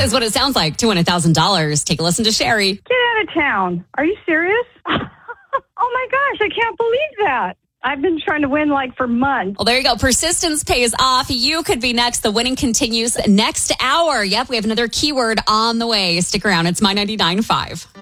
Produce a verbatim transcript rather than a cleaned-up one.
is what it sounds like to win one thousand dollars. Take a listen to Sherry. Get out of town. Are you serious? Oh my gosh, I can't believe that. I've been trying to win like for months. Well, there you go. Persistence pays off. You could be next. The winning continues next hour. Yep, we have another keyword on the way. Stick around. It's My ninety-nine point five.